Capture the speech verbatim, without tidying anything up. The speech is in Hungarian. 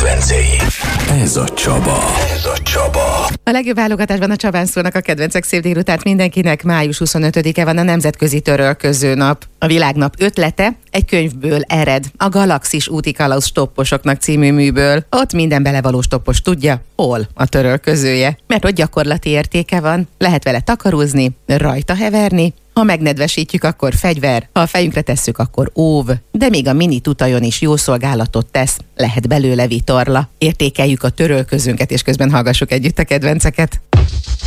kedvencei. Ez a Csaba. Ez a Csaba. A legjobb válogatásban a Csabán szólnak a kedvencek. Szép délután mindenkinek. május huszonötödike van, a Nemzetközi Törölköző Nap. A Világnap ötlete egy könyvből ered, a Galaxis úti kalauz stopposoknak című műből. Ott minden belevaló stoppos tudja, hol a törölközője. Mert ott gyakorlati értéke van, lehet vele takarózni, rajta heverni. Ha megnedvesítjük, akkor fegyver, ha a fejünkre tesszük, akkor óv, de még a mini tutajon is jó szolgálatot tesz, lehet belőle vitorla. Értékeljük a törölközőnket, és közben hallgassuk együtt a kedvenceket.